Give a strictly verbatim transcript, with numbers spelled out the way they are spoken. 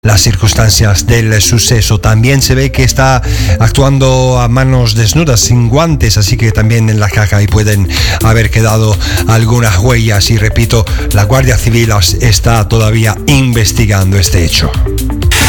las circunstancias del suceso. También se ve que está actuando a manos desnudas, sin guantes, así que también en la caja ahí pueden haber quedado algunas huellas. Y repito, la Guardia Civil está todavía investigando este hecho.